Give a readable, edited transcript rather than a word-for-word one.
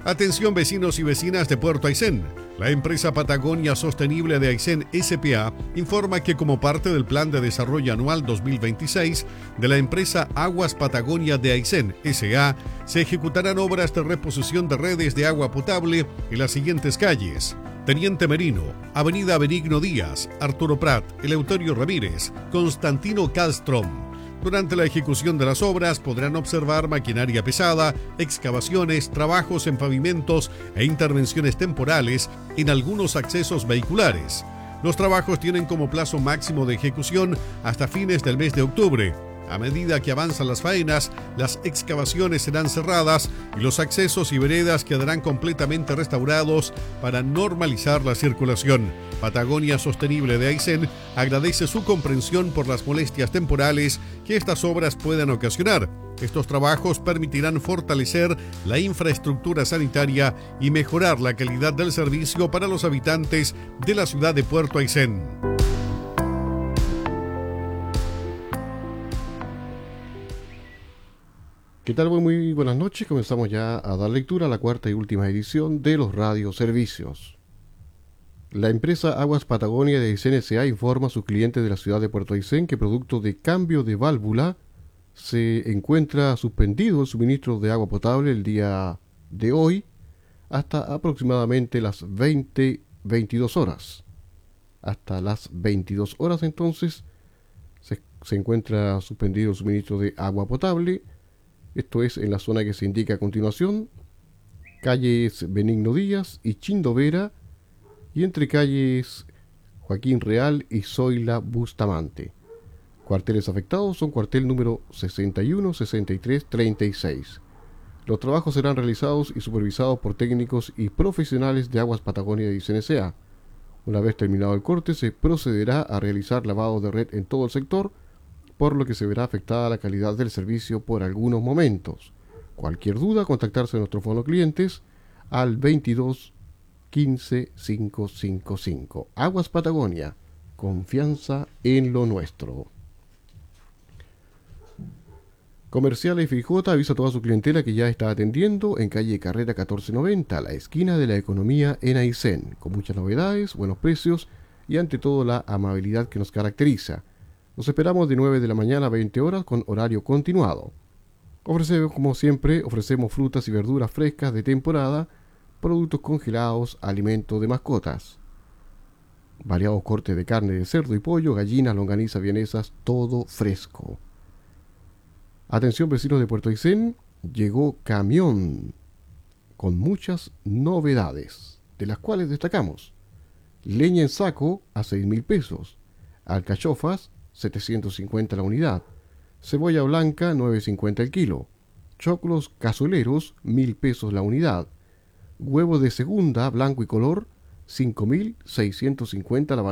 Atención vecinos y vecinas de Puerto Aysén. La empresa Patagonia Sostenible de Aysén S.p.A. informa que como parte del Plan de Desarrollo Anual 2026 de la empresa Aguas Patagonia de Aysén S.A. se ejecutarán obras de reposición de redes de agua potable en las siguientes calles: Teniente Merino, Avenida Benigno Díaz, Arturo Prat, Eleuterio Ramírez, Constantino Castrom. Durante la ejecución de las obras podrán observar maquinaria pesada, excavaciones, trabajos en pavimentos e intervenciones temporales en algunos accesos vehiculares. Los trabajos tienen como plazo máximo de ejecución hasta fines del mes de octubre. A medida que avanzan las faenas, las excavaciones serán cerradas y los accesos y veredas quedarán completamente restaurados para normalizar la circulación. Patagonia Sostenible de Aysén agradece su comprensión por las molestias temporales que estas obras puedan ocasionar. Estos trabajos permitirán fortalecer la infraestructura sanitaria y mejorar la calidad del servicio para los habitantes de la ciudad de Puerto Aysén. ¿Qué tal? Muy buenas noches. Comenzamos ya a dar lectura a la cuarta y última edición de los radioservicios. La empresa Aguas Patagonia de Aysén S.A. informa a sus clientes de la ciudad de Puerto Aysén que producto de cambio de válvula se encuentra suspendido el suministro de agua potable el día de hoy hasta aproximadamente las 22 horas. Hasta las 22 horas entonces se encuentra suspendido el suministro de agua potable. Esto es en la zona que se indica a continuación: calles Benigno Díaz y Chindovera, y entre calles Joaquín Real y Zoila Bustamante. Cuarteles afectados son cuartel número 61, 63, 36. Los trabajos serán realizados y supervisados por técnicos y profesionales de Aguas Patagonia de Aysén S.A. Una vez terminado el corte, se procederá a realizar lavado de red en todo el sector, por lo que se verá afectada la calidad del servicio por algunos momentos. Cualquier duda, contactarse a nuestro fono clientes al 22 15 555. Aguas Patagonia, confianza en lo nuestro. Comercial FJ avisa a toda su clientela que ya está atendiendo en calle Carrera 1490, la esquina de la economía en Aysén, con muchas novedades, buenos precios y ante todo la amabilidad que nos caracteriza. Nos esperamos de 9 de la mañana a 20 horas con horario continuado. Como siempre, ofrecemos frutas y verduras frescas de temporada, productos congelados, alimentos de mascotas. Variados cortes de carne de cerdo y pollo, gallinas, longanizas, vienesas, todo fresco. Atención vecinos de Puerto Aysén, llegó camión con muchas novedades, de las cuales destacamos: leña en saco a 6.000 pesos, alcachofas 750 la unidad, cebolla blanca 9.50 el kilo, choclos cazueleros 1.000 pesos la unidad, huevo de segunda blanco y color 5.650 la